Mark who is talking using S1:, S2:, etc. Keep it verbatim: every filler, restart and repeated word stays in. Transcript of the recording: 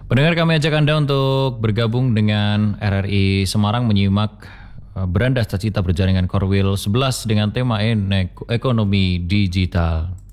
S1: Pendengar, kami ajak Anda untuk bergabung dengan R R I Semarang menyimak eh, Beranda Cita-Cita Berjaringan Korwil sebelas dengan tema Enek- ekonomi digital.